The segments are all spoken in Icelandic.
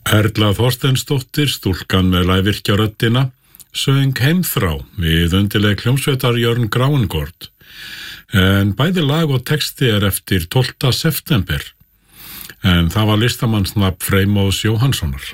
Erla Þorsteinsdóttir, stúlkan með lævirkjaröddina, söng Heimþrá við undirleik hljómsveitar Jörn Gráingord. En bæði lag og texti eftir 12. september. En það var listamannsnafn Freymóðs Jóhannssonar.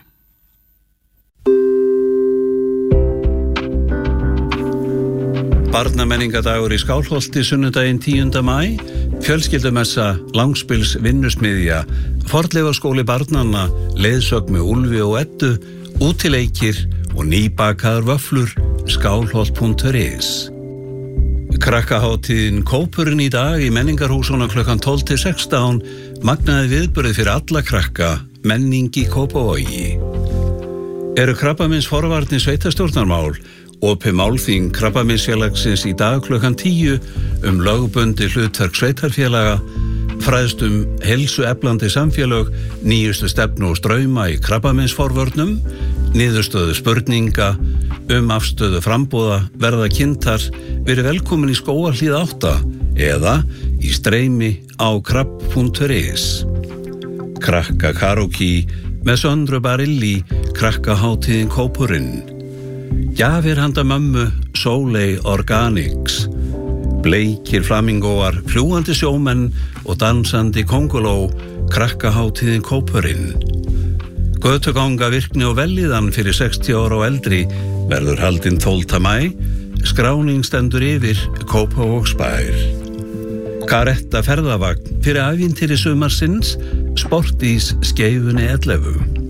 Barnamenningadagur í Skálholti sunnudaginn 10. maí, fjölskyldumessa, langspils vinnusmiðja, fornleifaskóli barnanna, leiðsögn með Úlfi og Eddu, útileikir og nýbakaðar vöfflur, skálholt.is. Krakkaháttíðin Kópurinn í dag í menningarhúsuna klukkan 12 til 16, magnaði viðburði fyrir alla krakka, menning í Kópavogi. Eru krabbameinsforvarnir sveitarstjórnarmál, opið málþing Krabbameinsfélagsins í dag klukkan 10 lögbundi hlutverk sveitarfélaga, fræðst heilsueflandi samfélög, nýjustu stefnu og strauma í krabbameinsforvörnum, niðurstöðu spurninga, afstöðu frambúða, verða kynntar, verið velkomin í Skógarhlíð 8 eða í streymi á krabb.is. Krakka karaoke með Söndru Barilli, krakkaháttíðin Kópurinn. Gjafir handa mömmu Sóley Organics. Bleikir flamingóar, fljúgandi sjómenn og dansandi kónguló, krakkaháttíðin Kópurinn. Götuganga virkni og velíðan fyrir 60 ára og eldri verður haldinn 12. maí, skráning stendur yfir Kópavogsbær. Karetta ferðavagn fyrir ævintýri sumarsins, Sportís Skeifunni 11.